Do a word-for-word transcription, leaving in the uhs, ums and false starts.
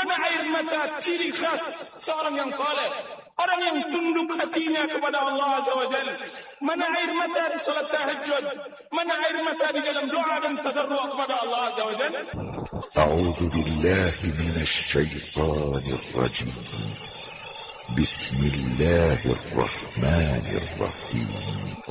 Mana air mata ciri khas seorang yang saleh, orang yang tunduk hatinya kepada Allah Azza wa Jalla. Mana air mata di salat tahajud, mana air mata di dalam doa dan tadarruk kepada Allah Azza wa Jalla. A'udzu billahi minasy syaithanir rajim. Bismillahirrahmanirrahim.